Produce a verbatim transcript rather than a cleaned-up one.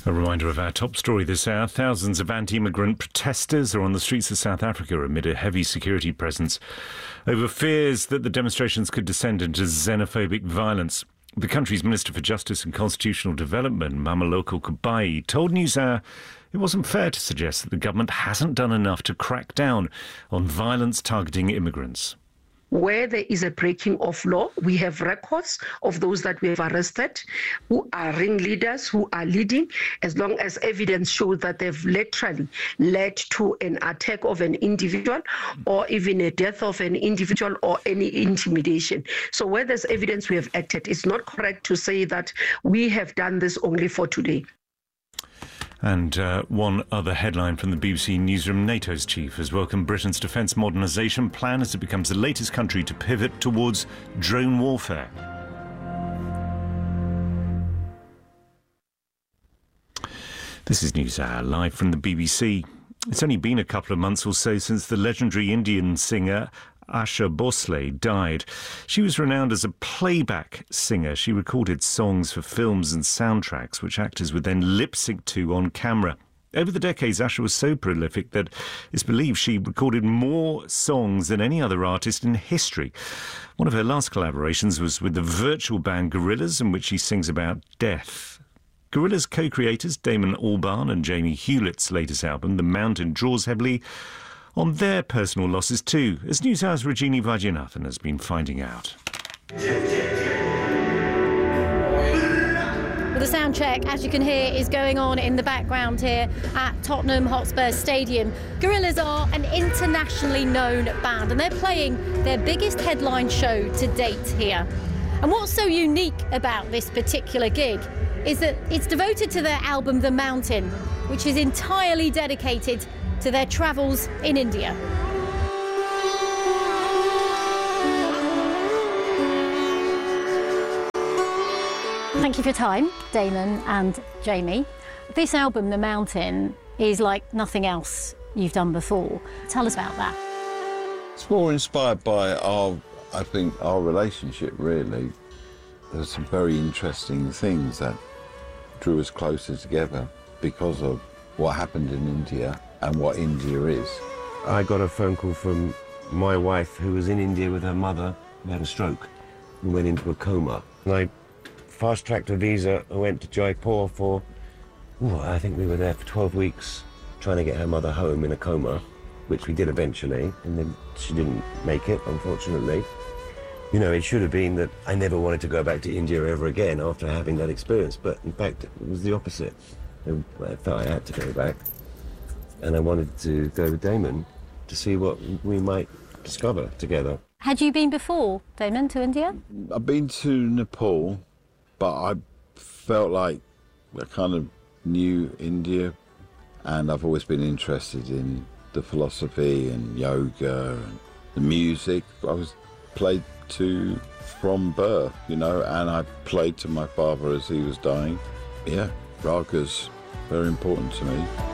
A reminder of our top story this hour. Thousands of anti-immigrant protesters are on the streets of South Africa amid a heavy security presence over fears that the demonstrations could descend into xenophobic violence. The country's Minister for Justice and Constitutional Development, Mameloko Kubayi, told NewsHour it wasn't fair to suggest that the government hasn't done enough to crack down on violence targeting immigrants. Where there is a breaking of law, we have records of those that we have arrested, who are ringleaders, who are leading, as long as evidence shows that they've literally led to an attack of an individual or even a death of an individual or any intimidation. So where there's evidence, we have acted. It's not correct to say that we have done this only for today. And uh, one other headline from the B B C newsroom: NATO's chief has welcomed Britain's defence modernisation plan as it becomes the latest country to pivot towards drone warfare. This is NewsHour, live from the B B C. It's only been a couple of months or so since the legendary Indian singer Asha Bhosle died. She was renowned as a playback singer. She recorded songs for films and soundtracks, which actors would then lip-sync to on camera. Over the decades, Asha was so prolific that it's believed she recorded more songs than any other artist in history. One of her last collaborations was with the virtual band Gorillaz, in which she sings about death. Gorillaz co-creators Damon Albarn and Jamie Hewlett's latest album, The Mountain, draws heavily on their personal losses too, as NewsHour's Rajini Vaidyanathan has been finding out. Well, the sound check, as you can hear, is going on in the background here at Tottenham Hotspur Stadium. Gorillaz are an internationally known band and they're playing their biggest headline show to date here. And what's so unique about this particular gig is that it's devoted to their album The Mountain, which is entirely dedicated to their travels in India. Thank you for your time, Damon and Jamie. This album, The Mountain, is like nothing else you've done before. Tell us about that. It's more inspired by our, I think, our relationship, really. There's some very interesting things that drew us closer together because of what happened in India and what India is. I got a phone call from my wife, who was in India with her mother, who had a stroke and went into a coma. And I fast-tracked a visa and went to Jaipur for, ooh, I think we were there for twelve weeks, trying to get her mother home in a coma, which we did eventually, and then she didn't make it, unfortunately. You know, it should have been that I never wanted to go back to India ever again after having that experience, but in fact, it was the opposite. I felt I had to go back. And I wanted to go with Damon to see what we might discover together. Had you been before, Damon, to India? I've been to Nepal, but I felt like I kind of knew India, and I've always been interested in the philosophy and yoga and the music. I was played to from birth, you know, and I played to my father as he was dying. Yeah, raga's very important to me.